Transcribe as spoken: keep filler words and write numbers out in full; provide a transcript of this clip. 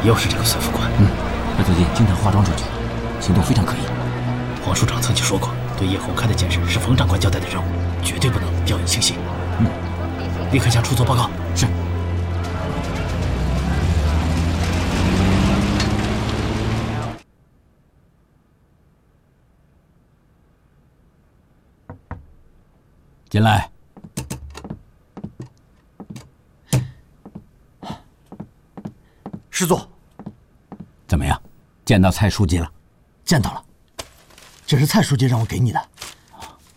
又是这个孙副官。 嗯，他最近经常化妆出去，行动非常可疑。 黄署长曾经说过，对叶红开的检视是冯长官交代的任务，绝对不能掉以轻心。嗯，立刻向处做报告。 是。进来。 师座， 怎么样？见到蔡书记了？ 见到了，这是蔡书记让我给你的。